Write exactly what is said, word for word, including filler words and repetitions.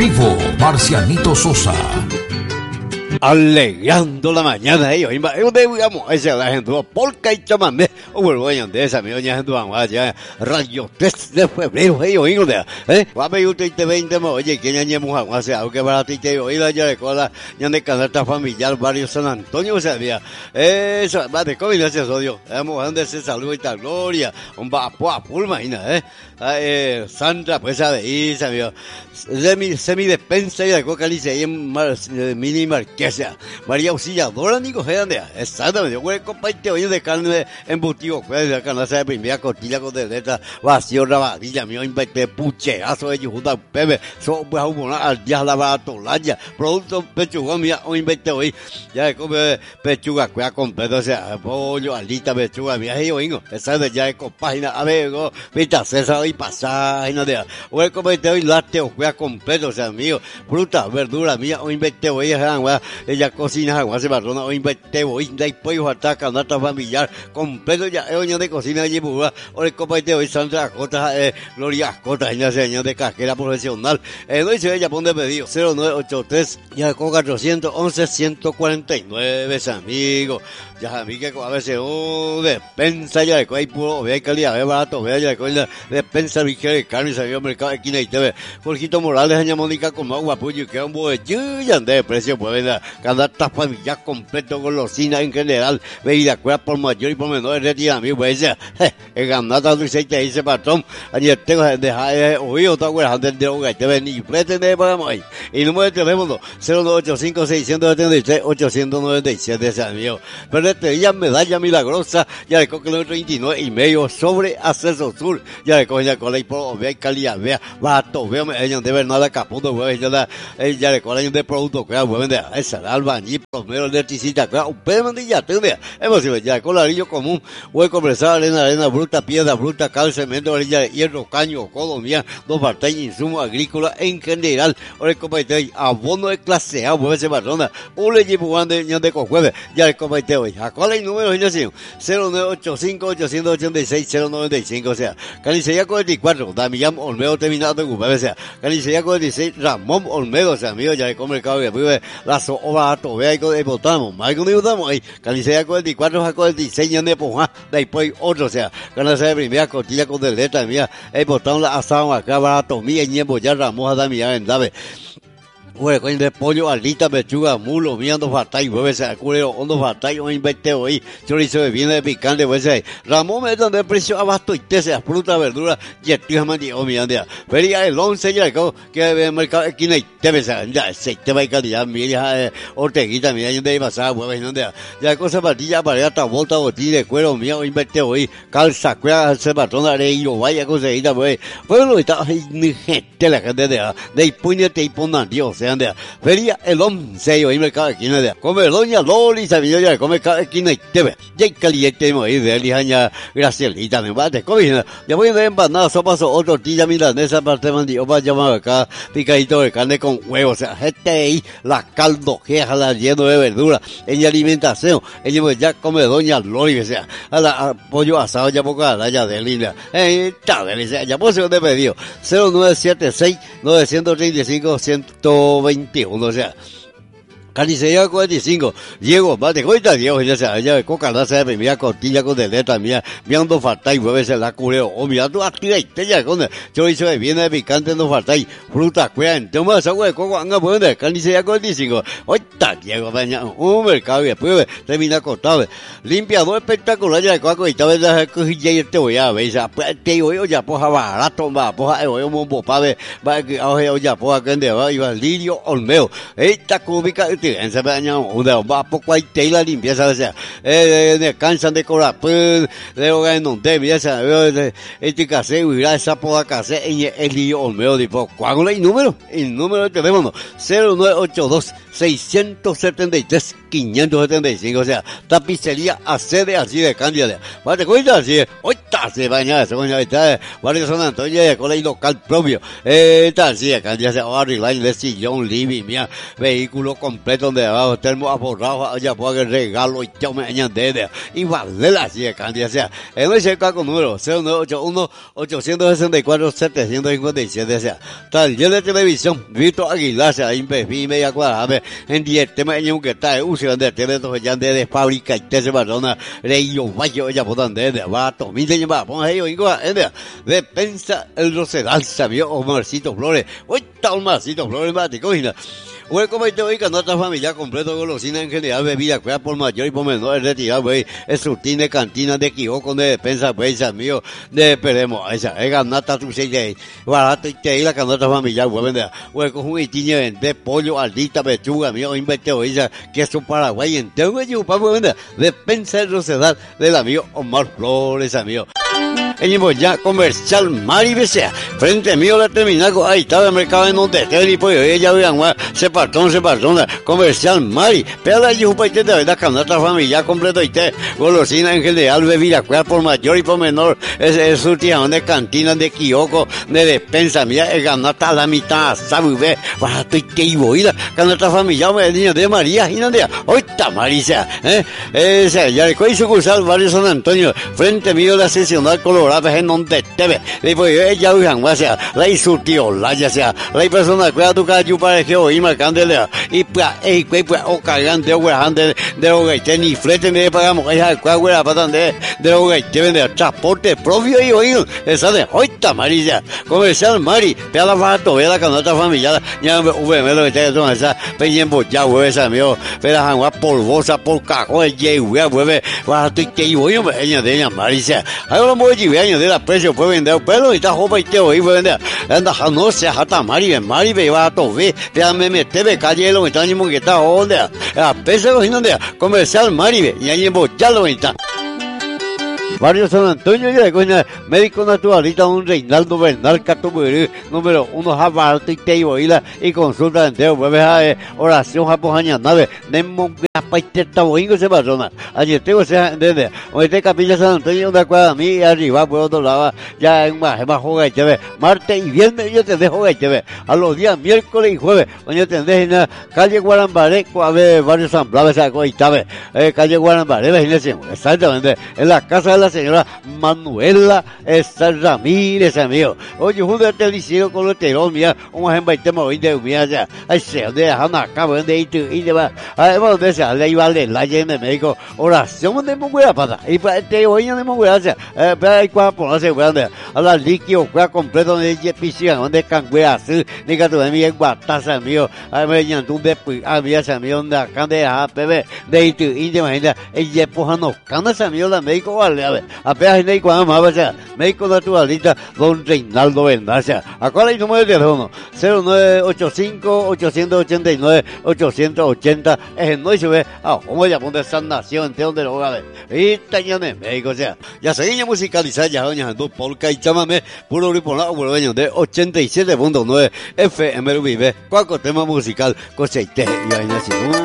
vivo, Marcianito Sosa. Alegrando la mañana ellos, yo digamos, esa la gente, polka y chamamé, o vuelvo a de esa, mi doña gente, ya, radio tres de febrero, ellos, hijos de, eh, guape, yo te veinte, oye, que ya ñemos agua, sea, aunque para ti te oí la ya de cola, ya de canasta familiar, barrio San Antonio, sabía, eso, va de COVID, ese sodio, hemos donde se salud y tal gloria, un vapo a full, imagina, eh, eh, Sandra, pues, a de ahí, sabía, semi, semi despensa y de coca, lice, ahí en mini marqués. Sea, María Auxiliadora, Nico Gedandea, exactamente, yo voy a compartir hoy de carne embutido, pues, de carne de primera costilla con de letra, vacío, rabadilla, mío, inventé pucherazo de Yujuta, Pepe, so, pues, a un al día la baratolaya, producto pechuga, mía, o inventé hoy, ya de come pechuga, cuya completo, o sea, pollo, alita, pechuga, mía, yo vengo, esa de ya de compágina, a ver, go, pita, César, y paságina de, voy a compartir hoy lácteo, cuya completo, o sea, mío, fruta, verdura, mía, o inventé hoy, ella cocina agua se barrona o invente hoy de pollo ataca nata familiar completo ya es de cocina allí pura o el comparte hoy Sandra Cota eh, Gloria Cota ella señor de casquera profesional eh, no dice ella pone pedido cero nueve ocho tres ya con cuatrocientos once ciento cuarenta y nueve amigos ya a mí que a veces oh despensa ya de hay puro ve calidad ve barato ve ya de la despensa ligera de carne salió al mercado de esquina y te ve Jorgito Morales doña Mónica con agua puyo que un buen ya de precio pues la canasta familiar completo golosina en general bebida cuera por mayor y por menor retira mi pues el ganata dulce te dice patrón ayer tengo dejar oído otra cuera antes de hogar te ven y pretende para hoy y número de teléfono cero nueve ocho cinco seis siete tres ocho nueve siete ese amigo pero este día medalla milagrosa ya le coge el treinta y nueve y medio sobre Acceso Sur ya le coge ya con la por vea calidad vea barato vea ellos de Bernardo Caputo pues ya ya le coge de producto que pueden de esa albañil primero electricista claro un pedo de ya tenía hemos sido ya con ladrillo común voy a conversar arena arena bruta piedra bruta cal cemento orilla de hierro caño codomía dos partes insumos agrícolas en general ahora el comité abono de clase A pues ese barrona un le llevo de de jueves ya el comité hoy a cuál hay número de cero nueve ocho cinco ocho ocho seis cero nueve cinco o sea Canicería cuarenta y cuatro Damián Olmedo terminado de ocupar o sea Canicería cuarenta y seis Ramón Olmedo o sea amigo ya el mercado que vive la obra vea y con votamos más que votamos ahí Canicería cuarenta y cuatro a cuarenta y seis de Pojá después otro o sea Canicería de primera costilla con de letra mía el botón la asado acá barato mía y ñembo ya Ramón a Damián en Dave bueno, con de pollo, alita, pechuga, mulo, mirando fatay, hueves, culero, hondo fatay, o invente hoy, chorizo de viene de picante, hueves, Ramón me dan de precio abasto y te sea fruta, verdura, y el tío mandi, o mirando, feria el once, ya, que ve el mercado, aquí no hay, te ves, ya, se te va a calidad, mira, orteguita, mira, yo de ahí pasaba, hueves, no, ya, cosa partilla, para hasta volta, botilla de cuero, mía, o invente hoy, calza, cuera, se patrona, de y vaya, cosita, pues, bueno, está, ni gente, la gente de, de ahí, puñete y pongan, Dios, ande feria el once y mercado aquí no de come doña Loli sabía ya come aquí no te ve ya caliente muy de lijaña Gracielita me va de comida ya voy de empanada sopa otro tilla milanesa parte mandi o va llamar acá picadito de carne con huevos o sea este ahí la caldo que la lleno de verdura en alimentación ella ya come doña Loli o sea a la pollo asado ya poco a ya de linda eh está delicia ya pues se te pedido cero nueve siete seis nueve tres cinco ciento veintiuno o sea Canicería cuarenta y cinco, Diego, mate, cuenta Diego, ya sea, ya coca, la se primera costilla con de letra mía, mirando falta y hueves en la cureo, o mirando activa y tella con chorizo de viene de picante no falta y fruta, cuean, toma esa hueá, coco, anga, bueno, Canicería cuarenta y cinco, oita, Diego, baña, un mercado y después termina cortado, limpiador espectacular, ya de coco, y tal vez la cojilla y te voy a ver, ya, pues, te digo, ya, poja, barato, va, poja, yo, yo, mombo, pave, va, oye, ya, poja, que ande, va, y va, Lirio Olmeo, esta cúbica, en se baña una va poco hay tela limpieza o sea eh de cansan de cobrar pues de hogar no te mira esa este case y esa poda case en el lío Olmeo tipo cuál es el número el número de teléfono cero nueve ocho dos seiscientos setenta y tres, quinientos setenta y cinco, o sea, tapicería accede así de Cándida. ¿Te cuenta? Así, ahorita se baña, se baña, está, Barrio San Antonio, de colegio local propio, eh, está así de Cándida, se va a arreglar el sillón, living, mía, vehículo completo donde abajo, termo aforrado, allá puede regalo y yo me añade, y vale así de Cándida, o sea, en ese caso número cero nueve ocho uno, ocho seis cuatro, siete cinco siete, o sea, taller de televisión, Víctor Aguilar, o sea, Invefi, media cuadrada, en diez temas, en un que está, usan de teleto, ya de fábrica, y te se perdona, Reyo, vaya, ya puedan de, de, va, tomite, ya va, ponga ellos, igual, de, de, pensa, el Rosedal, sabio, Omarcito Flores, hoy está Omarcito Flores, mate, cogina. Güey, como te voy, que nuestra familia completo, golosina en general, bebida, cuida por mayor y por menor, retirado, güey, es rutina de cantina, de quijoco, de despensa, güey, mío, de peremos, esa, es ganata, tu seis, barato, y te ahí la canasta familiar, güey, vende, güey, con un itiñe, de pollo, aldita, pechuga, mío, inventeo, esa, queso paraguay, entero, güey, yo, papo, vende, despensa el Rosedal del amigo Omar Flores, amigo. El ya comercial Mari Besea, frente mío la terminal, ahí estaba el mercado en donde esté, y pues ella vean, se partón, se partón, comercial Mari, pero la yupa y te de la canasta familiar completo y te, golosina en general, bebida, cual por mayor y por menor, es el surtión de cantina, de quijoco, de despensa, mira, el ganata a la mitad, sabe, ve, barato y te ibo, y la canasta familiar, el niño de María, y no de, hoy está Marisa, eh, ese, ya le coí sucursal, Barrio San Antonio, frente mío la seccional colorada, en donde te ve, y pues ella usan, o sea, la surtió, la ya sea, la persona cuida tu cacho para que hoy marcándole, y pues, y pues, o cargan de huejan de, de los que ni flete ni pagamos, ella cuida hueja para de, de los que venden transporte propio y oído, esa de, hoy está Marisa, comercial Mari, pega la barato, ve la canasta familiar, ya me me lo que te son esa, peñen ya hueve esa mío, ve la jangua polvosa por cajón, y hueve, barato y que ibo, yo me ella de ella Marisa, ahí lo voy a años de la precio puede vender pelo y está joven y te oí puede vender anda no se hasta Mari Mari ve va a tobe te me mete ve calle lo está ni que está onda a peso y no de comercial Mari y ahí ya lo está Barrio San Antonio, ya de médico naturalista, un Reinaldo Bernal Catuburí, número uno, Jabarto y Teiboila, y consulta de entero, vuelve a oración japoña nave, Nemo Paiteta Boingo se persona. Ayer tengo esa, desde, hoy te Capilla San Antonio, de acuerdo a mí, y arriba por otro lado, ya en más, más juega y te ve. Martes y viernes yo te dejo y te ve. A los días miércoles y jueves, hoy te dejo en la calle Guarambaré, a ver, Barrio San Blas, esa cosa y te ve. Calle Guarambaré, exactamente, en la casa de la señora Manuela esta Ramírez, amigo. Oye, junto a este liceo con los teros, mía, un ejemplo, y te moví de mía, ya. Ay, se, donde dejan acá, donde y tú, y te va. Ay, donde se le iba a leer la llena de médico, oración de monguera para, y para este hoy de monguera, ya. Pero hay cuatro por hacer, donde a la líquido, cuatro completo, donde ya piscinan, donde canguera, así, ni que tú de mí en guataza, amigo. Ay, me llanto de pues, a mí, amigo, donde acá de A P B, de y tú, y te imaginas, ella empujando canas, amigo, la médico, vale, a ver. Apenas en el cuadro más, o sea, médico naturalista, don Reinaldo Bernal, o sea, ¿a cuál es el número de teléfono? cero nueve ocho cinco, ocho ocho nueve, ocho ochenta, es el no y se ve, ah, como ya pone esa nación, entero de los hogares, y tañones, médico, o sea, ya seguimos musicalizar, ya doña Jandú, polka y chamame, puro grupo, no, bueno, de ochenta y siete punto nueve F M Vive, cualquier tema musical, coseite, y ahí nació.